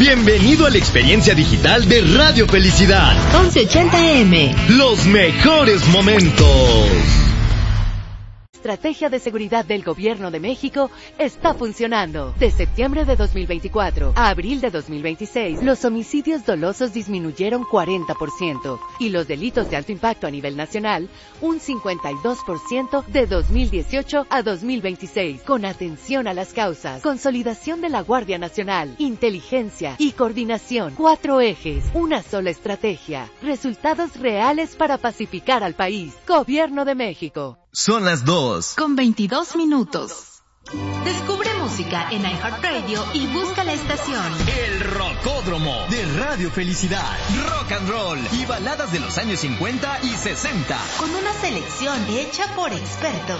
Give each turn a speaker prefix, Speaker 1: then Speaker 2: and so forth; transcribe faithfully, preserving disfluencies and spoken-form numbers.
Speaker 1: Bienvenido a la experiencia digital de Radio Felicidad.
Speaker 2: once ochenta A M.
Speaker 1: Los mejores momentos.
Speaker 2: La estrategia de seguridad del Gobierno de México está funcionando. De septiembre de dos mil veinticuatro a abril de dos mil veintiséis, los homicidios dolosos disminuyeron cuarenta por ciento y los delitos de alto impacto a nivel nacional un cincuenta y dos por ciento de dos mil dieciocho a dos mil veintiséis. Con atención a las causas, consolidación de la Guardia Nacional, inteligencia y coordinación. Cuatro ejes, una sola estrategia. Resultados reales para pacificar al país. Gobierno de México.
Speaker 3: Son las dos.
Speaker 4: Con veintidós minutos. Descubre música en iHeartRadio y busca la estación.
Speaker 3: El Rocódromo de Radio Felicidad. Rock and roll y baladas de los años cincuenta y sesenta.
Speaker 4: Con una selección hecha por expertos.